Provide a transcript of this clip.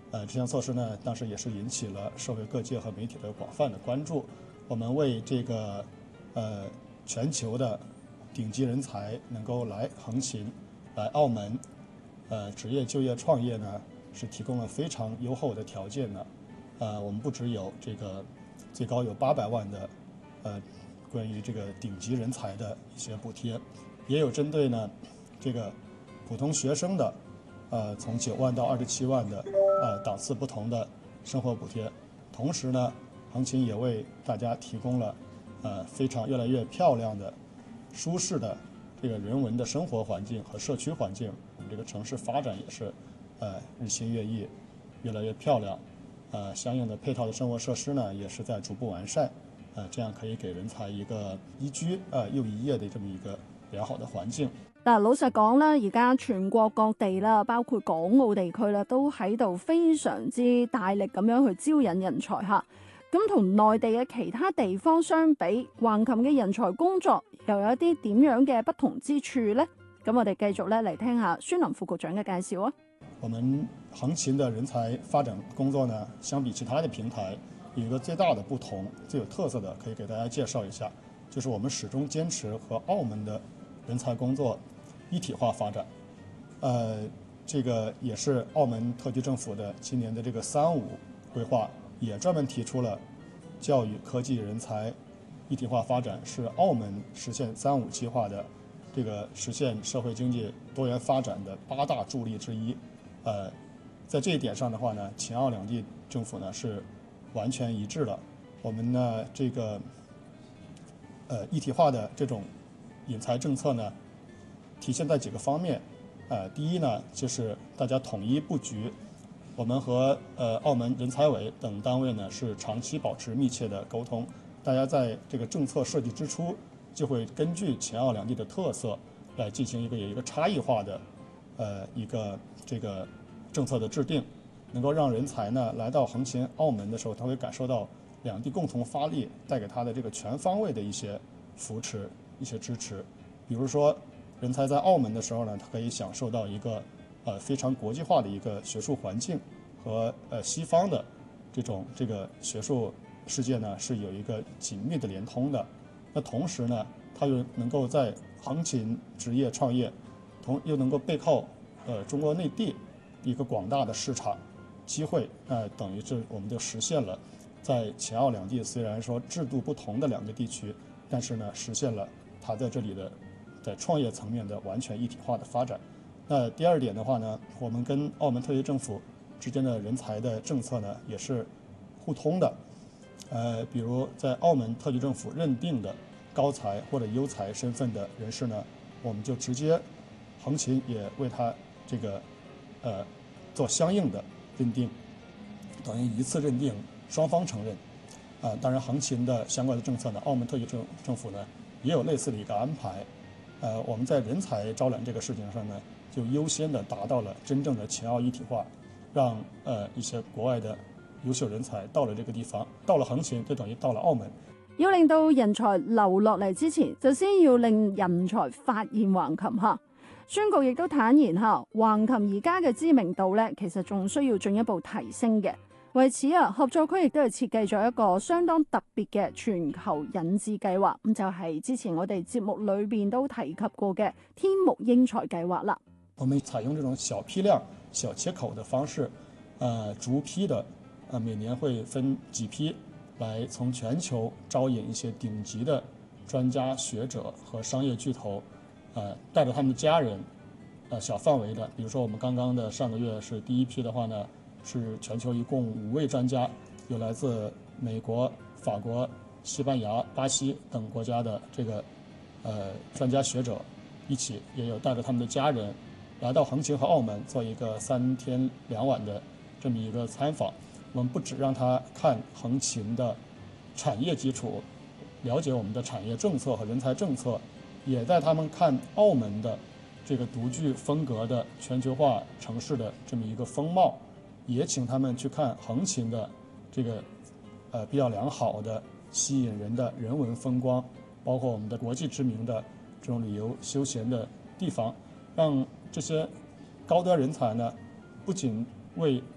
这项措施呢，当时也是引起了社会各界和媒体的广泛的关注。我们为这个全球的顶级人才能够来横琴、来澳门，职业就业创业呢，是提供了非常优厚的条件的。我们不只有这个最高有800万的关于这个顶级人才的一些补贴，也有针对呢这个普通学生的从9万到27万的档次不同的生活补贴。同时呢，横琴也为大家提供了非常越来越漂亮的、舒适的这个人文的生活环境和社区环境。我们这个城市发展也是日新月异，越来越漂亮。相应的配套的生活设施呢，也是在逐步完善。这样可以給人才一個宜居又宜業的這麼一個良好的環境。 嗱，老實講啦，而家全國各地啦，包括港澳地區啦，都喺度非常之大力咁樣去招引人才嚇。咁同內地嘅其他地方相比，橫琴嘅人才工作又有一啲點樣嘅不同之處呢？咁我哋繼續咧嚟聽下孫林副局長嘅介紹啊。 我們橫琴的人才發展工作呢，相比其他的平台，有一個最大的不同、最有特色的，可以給大家介紹一下，就是我們始終堅持和澳門的人才工作一體化發展。這個也是澳門特區政府的今年的這個3.5規劃，也專門提出了教育、科技、人才一體化發展是澳門實現3.5計劃的這個實現社會經濟多元發展的8大助力之一。在這一點上的話呢，秦澳兩地政府呢是完全一致的。我們呢這個一體化的這種引才政策呢，體現在幾個方面。第一呢，就是大家統一布局。我們和澳門人才委等單位呢是長期保持密切的溝通。大家在這個政策設計之初，就會根據秦澳兩地的特色來進行有一個差異化的一個這個政策的制定，能夠讓人才呢來到橫琴澳門的時候，他會感受到兩地共同發力帶給他的這個全方位的一些扶持、一些支持。比如說，人才在澳門的時候呢，他可以享受到一個非常國際化的一個學術環境和西方的這個學術世界呢是有一個緊密的連通的。那同時呢，他又能夠在橫琴職業創業，又能夠背靠中國內地一個廣大的市場機會，等於是我們就實現了在秦澳兩地雖然說制度不同的兩個地區，但是呢實現了它在這裡的在創業層面的完全一體化的發展。那第二點的話呢，我們跟澳門特區政府之間的人才的政策呢也是互通的。比如在澳門特區政府認定的高才或者優才身份的人士呢，我們就直接橫琴也為他這個做相應的認定，等於一次認定，雙方承認。當然橫琴的相關的政策呢，澳門特區政府呢也有類似的一個安排。我們在人才招攬這個事情上呢，就優先的達到了真正的秦澳一體化，讓一些國外的優秀人才到了這個地方，到了橫琴就等於到了澳門。 要令到人才留落嚟之前，就先要令人才發現橫琴嚇。孫局亦都坦言嚇，橫琴而家嘅知名度咧，其實仲需要進一步提升嘅。為此合作區亦都係設計咗一個相當特別嘅全球引智計劃，咁就係之前我哋節目裏邊都提及過嘅天目英才計劃啦。 我們採用這種小批量、小切口的方式，逐批的，每年會分幾批，來從全球招引一些頂級的專家學者和商業巨頭，帶着他們的家人，小範圍的，比如說我們剛剛的上個月是第一批的話呢，是全球一共5位專家，有來自美國、法國、西班牙、巴西等國家的這個專家學者一起，也有帶着他們的家人來到橫琴和澳門做一個3天2晚的這麼一個參訪。我們不只讓他看橫琴的產業基礎，了解我們的產業政策和人才政策，也帶他們看澳門的這個獨具風格的全球化城市的這麼一個風貌，也請他們去看橫琴的這個比較良好的吸引人的人文風光，包括我們的國際知名的這種旅遊休閒的地方，讓這些高端人才呢，不僅為